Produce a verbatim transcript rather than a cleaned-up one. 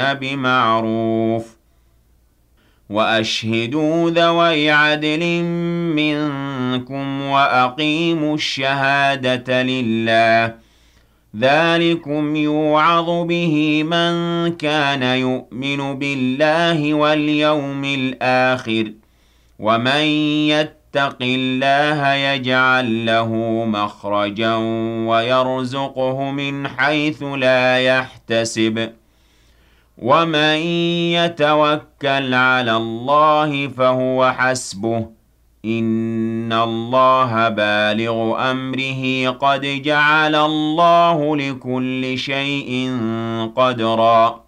بمعروف وأشهدوا ذوي عدل منكم وأقيموا الشهادة لله ذلكم يوعظ به من كان يؤمن بالله واليوم الآخر ومن يتق الله يجعل له مخرجا ويرزقه من حيث لا يحتسب ومن يتوكل على الله فهو حسبه إن الله بالغ أمره قد جعل الله لكل شيء قدرا